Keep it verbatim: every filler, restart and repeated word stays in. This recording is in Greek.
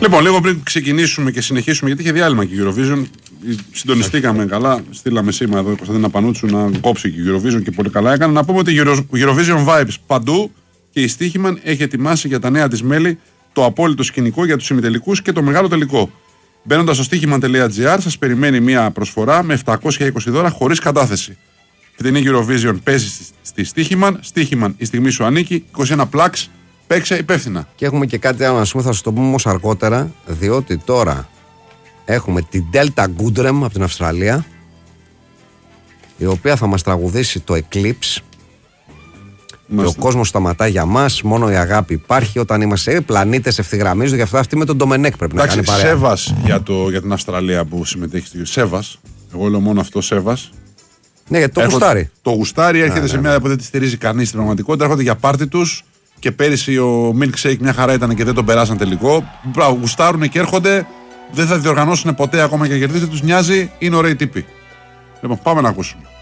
Λοιπόν, λίγο πριν ξεκινήσουμε και συνεχίσουμε, γιατί είχε διάλειμμα και η Eurovision. Συντονιστήκαμε καλά. Στείλαμε σήμα εδώ Κωνσταντίνα Πανούτσου να κόψει και η Eurovision και πολύ καλά έκανε. Να πούμε ότι η Eurovision Vibes παντού και η Στίχημαν έχει ετοιμάσει για τα νέα της μέλη το απόλυτο σκηνικό για τους ημιτελικούς και το μεγάλο τελικό. Μπαίνοντας στο στίχημαν τελεία τζι άρ, σας περιμένει μια προσφορά με επτακόσια είκοσι δώρα χωρίς κατάθεση. Φετινή Eurovision παίζει στη Στίχημαν. Στίχημαν, η στιγμή σου ανήκει. είκοσι ένα Plus, παίξε υπεύθυνα. Και έχουμε και κάτι άλλο να σου πούμε, θα σου το πούμε όμως αργότερα, διότι τώρα έχουμε την Delta Goodrem από την Αυστραλία, η οποία θα μας τραγουδήσει το Eclipse. Και ο κόσμος σταματά για μας, μόνο η αγάπη υπάρχει όταν είμαστε πλανήτες ευθυγραμμίζονται. Γι' αυτό αυτή με τον Ντομενέκ πρέπει Εντάξει, να κάνει παρέα. Σέβας για, το, για την Αυστραλία που συμμετέχει στη Σέβας. Εγώ λέω μόνο αυτό Σέβας. Ναι, γιατί το Έχω, γουστάρι. Το γουστάρι έρχεται ναι, σε ναι, μια ναι. που δεν τη στηρίζει κανείς στην πραγματικότητα. Έρχονται για πάρτι τους και πέρυσι ο Milkshake μια χαρά ήταν και δεν τον περάσαν τελικό. Γουστάρουν και έρχονται. Δεν θα διοργανώσουν ποτέ ακόμα και κερδίσει. Τους νοιάζει. Είναι ωραίοι τύποι. Λοιπόν, πάμε να ακούσουμε.